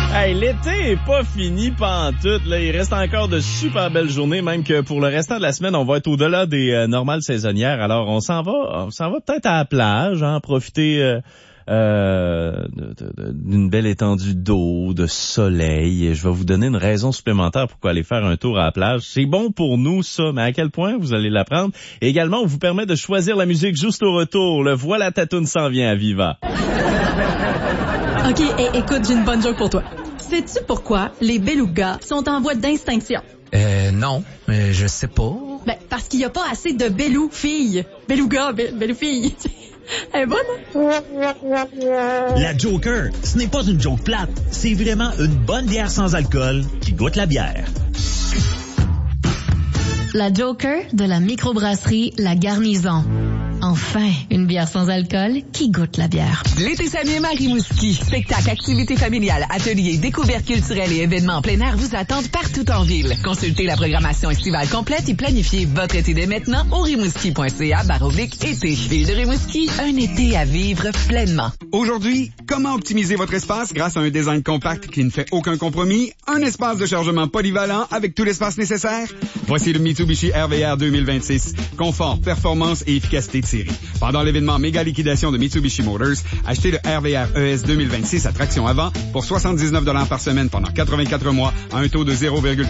Hey, l'été est pas fini pantoute, là. Il reste encore de super belles journées, même que pour le restant de la semaine, on va être au-delà des normales saisonnières. Alors, on s'en va peut-être à la plage, hein, profiter d'une belle étendue d'eau, de soleil. Je vais vous donner une raison supplémentaire pourquoi aller faire un tour à la plage. C'est bon pour nous, ça, mais à quel point vous allez l'apprendre. Et également, on vous permet de choisir la musique juste au retour. Le Voilà ta toune s'en vient à Viva. OK, écoute, j'ai une bonne joke pour toi. Sais-tu pourquoi les belugas sont en voie d'extinction? Non, mais je sais pas. Ben, parce qu'il n'y a pas assez de belou-filles. Beluga, belou-filles. Elle est bonne, hein? La Joker, ce n'est pas une joke plate. C'est vraiment une bonne bière sans alcool qui goûte la bière. La Joker de la microbrasserie La Garnison. Enfin, une bière sans alcool qui goûte la bière. L'été s'anime à Rimouski. Spectacles, activités familiales, ateliers, découvertes culturelles et événements en plein air vous attendent partout en ville. Consultez la programmation estivale complète et planifiez votre été dès maintenant au rimouski.ca/été. Ville de Rimouski, un été à vivre pleinement. Aujourd'hui, comment optimiser votre espace grâce à un design compact qui ne fait aucun compromis, un espace de chargement polyvalent avec tout l'espace nécessaire? Voici le Mitsubishi RVR 2026. Confort, performance et efficacité de série. Pendant l'événement méga liquidation de Mitsubishi Motors, achetez le RVR ES 2026 à traction avant pour 79$ par semaine pendant 84 mois à un taux de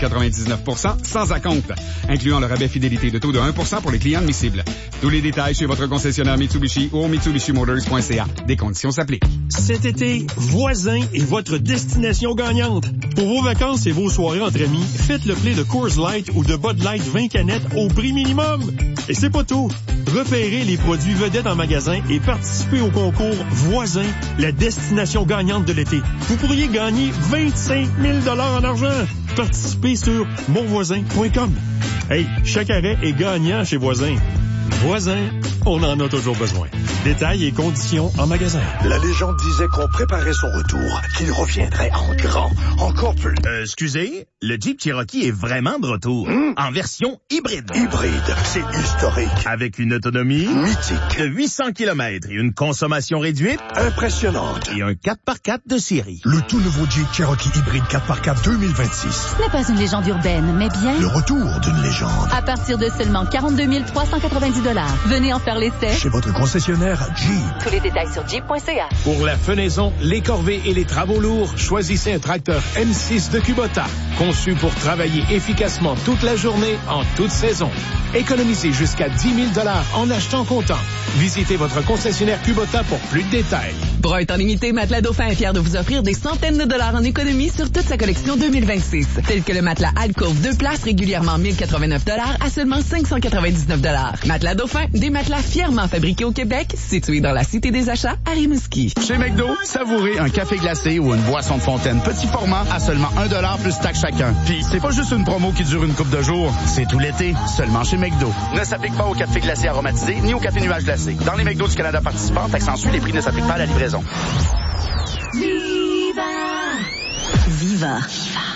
0,99% sans acompte, incluant le rabais fidélité de taux de 1% pour les clients admissibles. Tous les détails chez votre concessionnaire Mitsubishi ou au mitsubishimotors.ca. Des conditions s'appliquent. Cet été, Voisin est votre destination gagnante. Pour vos vacances et vos soirées entre amis, faites le play de Coors Light ou de Bud Light 20 canettes au prix minimum. Et c'est pas tout. Repérez les produits vedettes en magasin et participez au concours Voisin, la destination gagnante de l'été. Vous pourriez gagner 25 000 $ en argent. Participez sur monvoisin.com. Hey, chaque arrêt est gagnant chez Voisin. Voisin, on en a toujours besoin. Détails et conditions en magasin. La légende disait qu'on préparait son retour, qu'il reviendrait en grand, encore plus. Excusez, le Jeep Cherokee est vraiment de retour, en version hybride. Hybride, c'est historique. Avec une autonomie mythique de 800 km et une consommation réduite impressionnante. Et un 4x4 de série. Le tout nouveau Jeep Cherokee hybride 4x4 2026. Ce n'est pas une légende urbaine, mais bien le retour d'une légende. À partir de seulement 42 390 $. Venez en faire l'essai chez votre concessionnaire Jeep. Tous les détails sur jeep.ca. Pour la fenaison, les corvées et les travaux lourds, choisissez un tracteur M6 de Kubota, conçu pour travailler efficacement toute la journée, en toute saison. Économisez jusqu'à 10 000 $ en achetant comptant. Visitez votre concessionnaire Kubota pour plus de détails. Pour un temps limité, Matelas Dauphin est fier de vous offrir des centaines de dollars en économie sur toute sa collection 2026. Tel que le matelas Alcove 2 places régulièrement 1 089 $ à seulement 599 $. Matelas Dauphin, des matelas fièrement fabriqués au Québec, situés dans la Cité des Achats à Rimouski. Chez McDo, savourez un café glacé ou une boisson de fontaine petit format à seulement 1$ plus taxe chacun. Puis, c'est pas juste une promo qui dure une couple de jours, c'est tout l'été, seulement chez McDo. Ne s'applique pas au café glacé aromatisé ni au café nuage glacé. Dans les McDo du Canada participants, taxe en suit, les prix ne s'appliquent pas à la livraison. Viva! Viva!